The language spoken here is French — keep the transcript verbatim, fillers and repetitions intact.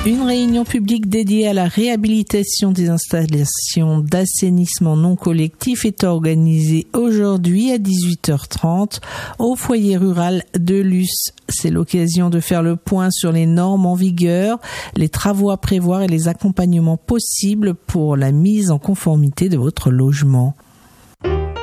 Une réunion publique dédiée à la réhabilitation des installations d'assainissement non collectif est organisée aujourd'hui à dix-huit heures trente au foyer rural de Luce. C'est l'occasion de faire le point sur les normes en vigueur, les travaux à prévoir et les accompagnements possibles pour la mise en conformité de votre logement.